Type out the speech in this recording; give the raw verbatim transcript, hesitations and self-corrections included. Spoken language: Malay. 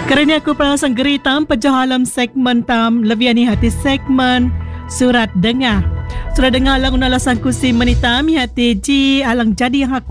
Kerana aku perasaan geritam pejahalam segmen tam lebih ni hati segmen surat dengar. Surat dengar alang alasan kusi menitam hati ji alang jadi yang aku